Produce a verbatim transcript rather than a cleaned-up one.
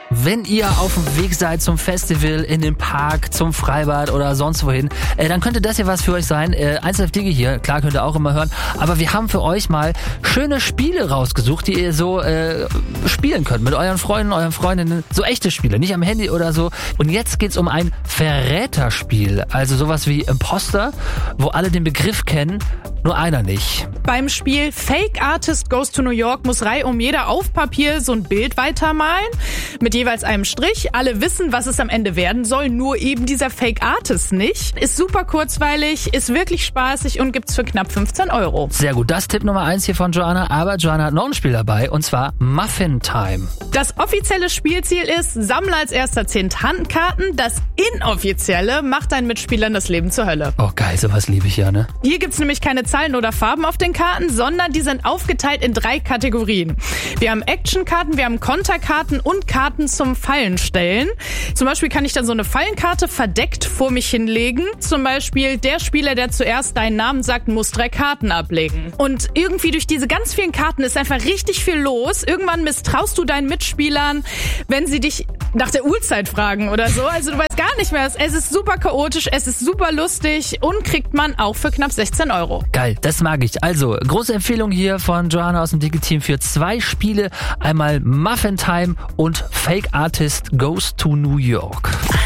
Wenn ihr auf dem Weg seid zum Festival, in den Park, zum Freibad oder sonst wohin, äh, dann könnte das hier was für euch sein. Äh, eins Live Digi hier, klar, könnt ihr auch immer hören. Aber wir haben für euch mal schöne Spiele rausgesucht, die ihr so äh, spielen könnt mit euren Freunden, euren Freundinnen. So echte Spiele, nicht am Handy oder so. Und jetzt geht's um ein Verräterspiel. Also sowas wie Imposter, wo alle den Begriff kennen, nur einer nicht. Beim Spiel Fake Artist Goes to New York muss reihum jeder auf Papier so ein Bild weitermalen mit jeweils einem Strich. Alle wissen, was es am Ende werden soll, nur eben dieser Fake Artist nicht. Ist super kurzweilig, ist wirklich spaßig und gibt's für knapp fünfzehn Euro. Sehr gut, das Tipp Nummer eins hier von Joanna. Aber Joanna hat noch ein Spiel dabei, und zwar Muffin Time. Das offizielle Spielziel ist, sammle als erster zehn Handkarten. Das inoffizielle macht deinen Mitspielern das Leben zur Hölle. Oh geil, sowas liebe ich ja, ne? Hier gibt's nämlich keine Zahlen oder Farben auf den Karten, sondern die sind aufgeteilt in drei Kategorien. Wir haben Actionkarten, wir haben Konterkarten und Karten zum Fallenstellen. Zum Beispiel kann ich dann so eine Fallenkarte verdeckt vor mich hinlegen. Zum Beispiel der Spieler, der zuerst deinen Namen sagt, muss drei Karten ablegen. Und irgendwie durch diese ganz vielen Karten ist einfach richtig viel los. Irgendwann misstraust du deinen Mitspielern, wenn sie dich nach der Uhrzeit fragen oder so. Also du weißt gar nicht mehr. Es ist super chaotisch, es ist super lustig und kriegt man auch für knapp sechzehn Euro. Geil, das mag ich. Also, große Empfehlung hier von Joanna aus dem Digi-Team für zwei Spiele. Einmal Muffin Time und Fake Artist Goes to New York.